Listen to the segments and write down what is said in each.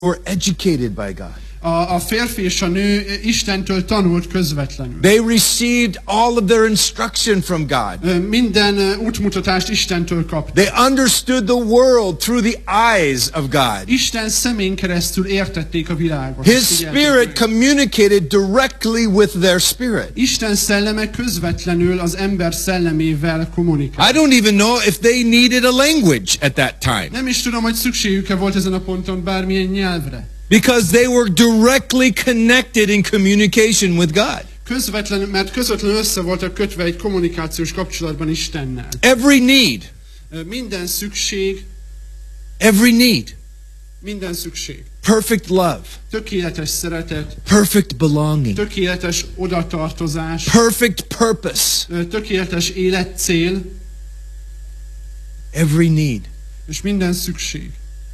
were educated by God. A férfi és a nő Istentől tanult közvetlenül. They received all of their instruction from God. Minden útmutatást Istentől kaptak. They understood the world through the eyes of God. Isten szemén keresztül értették a világot. His spirit communicated directly with their spirit. Isten szelleme közvetlenül az ember szellemével kommunikál. I don't even know if they needed a language at that time. Nem is tudom, hogy szükségük volt ezen a ponton bármilyen nyelvre. Because they were directly connected in communication with God. Mert közvetlenül össze voltak kötve egy kommunikációs kapcsolatban Istennel. Every need. Minden szükség. Every need. Minden szükség. Perfect love. Tökéletes szeretet. Perfect belonging. Tökéletes odatartozás. Perfect purpose. Tökéletes életcél. Every need. És minden szükség.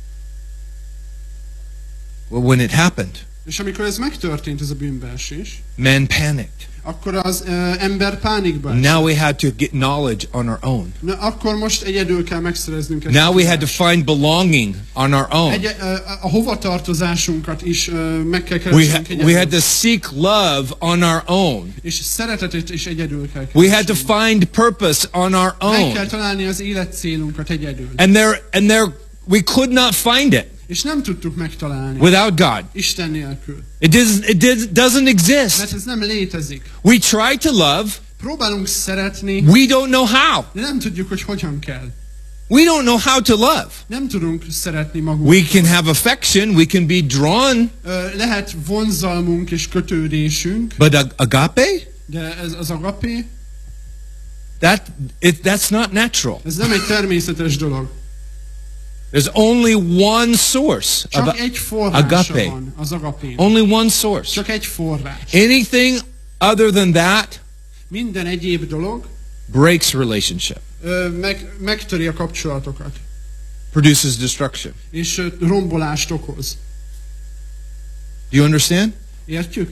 Well, when it happened, és amikor ez megtörtént, ez a bűnbeesés, man panicked. Akkor az ember pánikba esett. Now we had to get knowledge on our own. Akkor most egyedül kell megszereznünk ezt. Now we had to find belonging on our own. A hovatartozásunkat is meg kell keresnünk egyedül. We had to seek love on our own. És szeretetet is egyedül kell keresnünk. We had to find purpose on our own. Meg kell találni az életcélunkat egyedül. And there we could not find it. És nem tudtuk megtalálni. Without God. Isten nélkül. It doesn't exist. Mert ez nem létezik. We try to love. Próbálunk szeretni. We don't know how. De nem tudjuk, hogy hogyan kell. We don't know how to love. Nem tudunk szeretni magunkat. We can have affection, we can be drawn. Lehet vonzalmunk és kötődésünk. But agape? De ez az agape? That's not natural. Ez nem egy természetes dolog. There's only one source of agape. Van az agapé. Only one source. Csak egy forrás. Anything other than that, minden egyéb dolog, breaks relationship. Megtöri a kapcsolatokat. Produces destruction. És rombolást okoz. Do you understand? Értjük?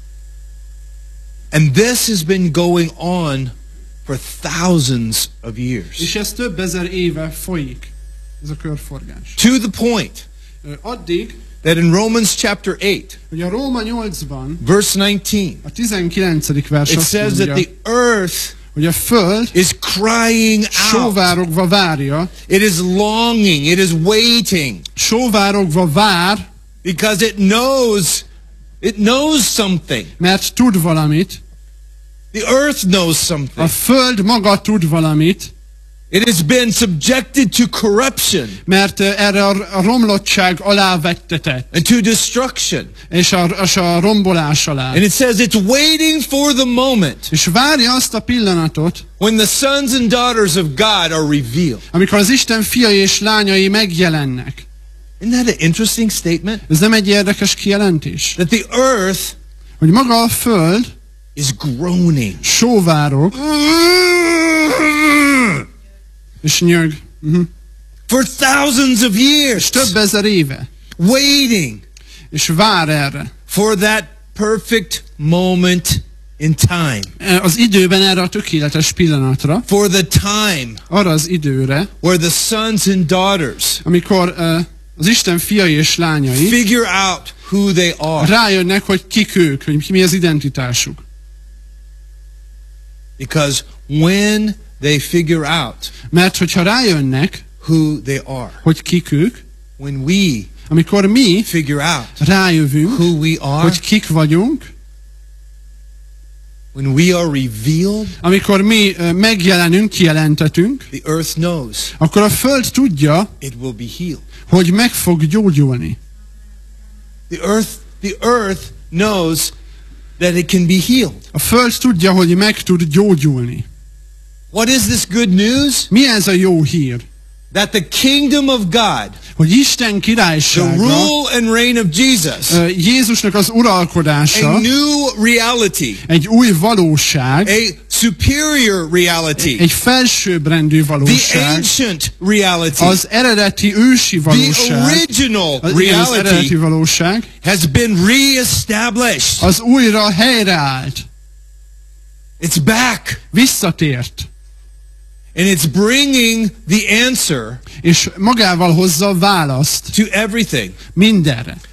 And this has been going on for thousands of years. És ez több ezer éve folyik. Ez a körforgás. To the point addig, that in Romans chapter 8, hogy a Róma 8-ban, verse 19, a 19. vers it azt says mondja, that the earth hogy a föld is crying out. Sóvárogva várja. It is longing, it is waiting. Sóvárogva vár, because it knows something. Mert tud valamit. The earth knows something. A föld maga tud valamit. It has been subjected to corruption. Mert erre a romlottság alá vettetett. And to destruction. És a rombolás alá. And it says it's waiting for the moment. És várja azt a pillanatot, when the sons and daughters of God are revealed. Amikor az Isten fiai és lányai megjelennek. Isn't that an interesting statement? Ez nem egy érdekes kijelentés? That the earth, hogy maga a föld, is groaning. Sóvárog. És nyög. For thousands of years. Több ezer éve. Waiting. És vár erre. For that perfect moment in time. Az időben erre a tökéletes pillanatra. For the time. Arra az időre. Where the sons and daughters. Amikor az Isten fiai és lányai. Figure out who they are. Rájönnek, hogy kik ők, hogy mi az identitásuk. Because when they figure out, mert hogyha rájönnek, who they are, hogy kik ők, when we, amikor mi figure out, rájövünk, who we are, hogy kik vagyunk, when we are revealed, amikor mi megjelenünk, kijelentetünk, the earth knows, akkor a föld tudja, it will be healed. Hogy meg fog gyógyulni. The earth knows that it can be healed. A föld tudja, hogy meg tud gyógyulni. What is this good news? Mi ez a jó hír? That the kingdom of God, hogy Isten királysága, the rule and reign of Jesus, Jézusnak az uralkodása, a new reality, egy új valóság, a superior reality, egy felsőbbrendű valóság, the ancient reality, az eredeti ősi valóság, the original reality, az eredeti valóság, has been reestablished. Az újra helyreállt. It's back. Visszatért. And it's bringing the answer és magával hozza a választ to everything. mindenre.